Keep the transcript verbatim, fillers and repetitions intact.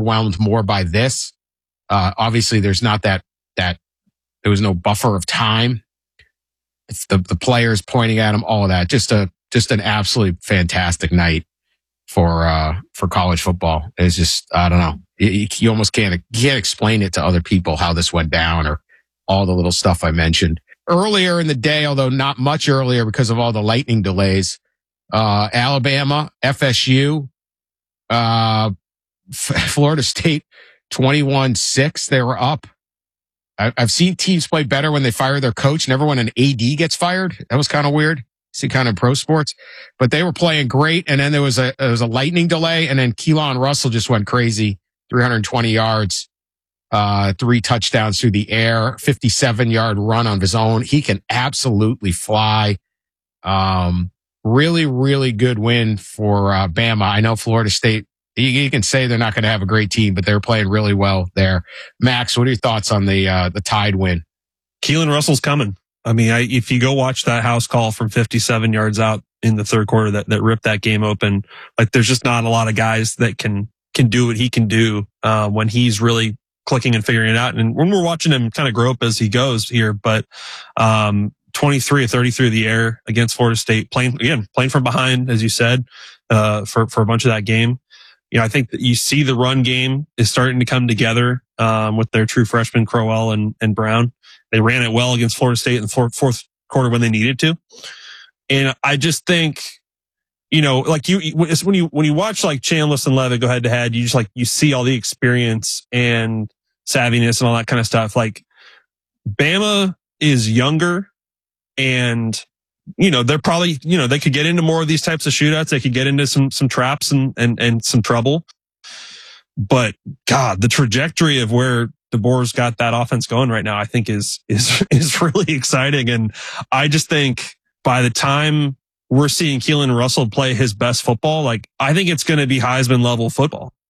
overwhelmed more by this. Uh, obviously, there's not that that there was no buffer of time. It's the the players pointing at him, all of that. Just a just an absolutely fantastic night for uh, for college football. It's just I don't know. You, you almost can't you can't explain it to other people how this went down or all the little stuff I mentioned earlier in the day, although not much earlier because of all the lightning delays. Uh, Alabama, F S U, uh, F- Florida State, twenty-one six. They were up. I- I've seen teams play better when they fire their coach. Never when an A D gets fired. That was kind of weird. See kind of pro sports, but they were playing great. And then there was a, there was a lightning delay. And then Keelan Russell just went crazy. three hundred twenty yards, uh, three touchdowns through the air, fifty-seven yard run on his own. He can absolutely fly. Um, really, really good win for, uh, Bama. I know Florida State, you, you can say they're not going to have a great team, but they're playing really well there. Max, what are your thoughts on the, uh, the Tide win? Keelan Russell's coming. I mean, I, if you go watch that house call from fifty-seven yards out in the third quarter that, that ripped that game open, like there's just not a lot of guys that can, can do what he can do, uh, when he's really clicking and figuring it out. And when we're watching him kind of grow up as he goes here, but, um, twenty-three or thirty through the air against Florida State, playing, again, playing from behind, as you said, uh, for, for a bunch of that game. You know, I think that you see the run game is starting to come together, um, with their true freshmen, Crowell and, and Brown. They ran it well against Florida State in the fourth, fourth quarter when they needed to. And I just think, you know, like you, when you, when you watch like Chambliss and Levitt go head to head, you just like, you see all the experience and savviness and all that kind of stuff. Like Bama is younger and, you know, they're probably, you know, they could get into more of these types of shootouts. They could get into some, some traps and, and, and some trouble. But God, the trajectory of where the Boars got that offense going right now, I think is, is, is really exciting. And I just think by the time we're seeing Keelan Russell play his best football, like I think it's going to be Heisman level football.